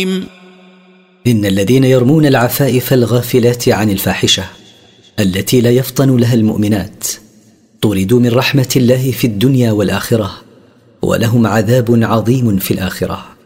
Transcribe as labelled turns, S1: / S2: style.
S1: إن الذين يرمون العفائف الغافلات عن الفاحشة التي لا يفطن لها المؤمنات طردوا من رحمة الله في الدنيا والآخرة، ولهم عذاب عظيم في الآخرة.